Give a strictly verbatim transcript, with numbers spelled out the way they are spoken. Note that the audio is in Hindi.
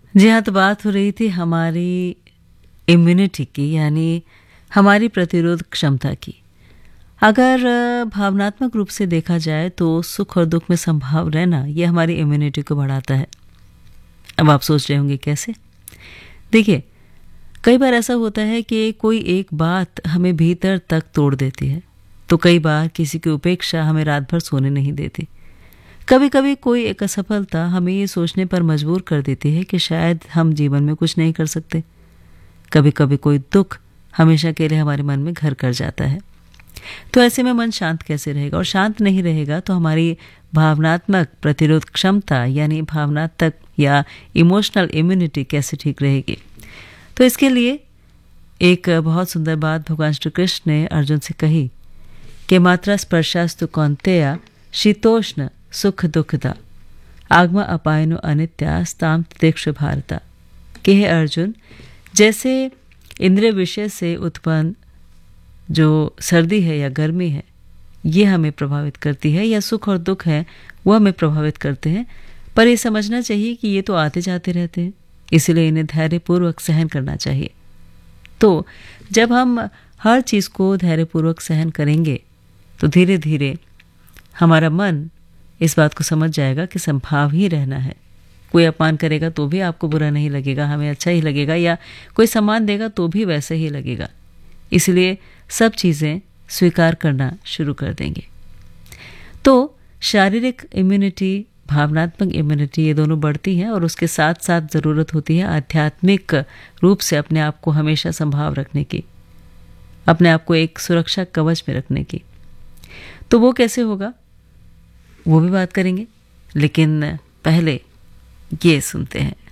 जी हाँ, तो बात हो रही थी हमारी इम्यूनिटी की, यानी हमारी प्रतिरोध क्षमता की। अगर अ, भावनात्मक रूप से देखा जाए तो सुख और दुख में संभाव रहना ये हमारी इम्यूनिटी को बढ़ाता है। अब आप सोच रहे होंगे कैसे? देखिए, कई बार ऐसा होता है कि कोई एक बात हमें भीतर तक तोड़ देती है, तो कई बार किसी की उपेक्षा हमें रात भर सोने नहीं देती। कभी कभी कोई एक असफलता हमें ये सोचने पर मजबूर कर देती है कि शायद हम जीवन में कुछ नहीं कर सकते। कभी कभी कोई दुख हमेशा के लिए हमारे मन में घर कर जाता है। तो ऐसे में मन शांत कैसे रहेगा? और शांत नहीं रहेगा तो हमारी भावनात्मक प्रतिरोध क्षमता यानी भावनात्मक या इमोशनल इम्यूनिटी कैसे ठीक रहेगी? तो इसके लिए एक बहुत सुंदर बात भगवान श्री कृष्ण ने अर्जुन से कही कि मात्रा स्पर्शास्तु कौन्तेय शीतोष्ण सुख दुखदा आगमा अपायनो अनित्या स्ताम तदेक्ष भारता। कि हे अर्जुन, जैसे इंद्रिय विषय से उत्पन्न जो सर्दी है या गर्मी है ये हमें प्रभावित करती है, या सुख और दुख है वो हमें प्रभावित करते हैं, पर ये समझना चाहिए कि ये तो आते जाते रहते हैं, इसलिए इन्हें धैर्यपूर्वक सहन करना चाहिए। तो जब हम हर चीज़ को धैर्यपूर्वक सहन करेंगे तो धीरे धीरे हमारा मन इस बात को समझ जाएगा कि संभाव ही रहना है। कोई अपमान करेगा तो भी आपको बुरा नहीं लगेगा, हमें अच्छा ही लगेगा, या कोई सम्मान देगा तो भी वैसे ही लगेगा। इसलिए सब चीज़ें स्वीकार करना शुरू कर देंगे। तो शारीरिक इम्यूनिटी, भावनात्मक इम्यूनिटी ये दोनों बढ़ती हैं, और उसके साथ साथ ज़रूरत होती है आध्यात्मिक रूप से अपने आप को हमेशा संभाव रखने की, अपने आप को एक सुरक्षा कवच में रखने की। तो वो कैसे होगा वो भी बात करेंगे, लेकिन पहले ये सुनते हैं।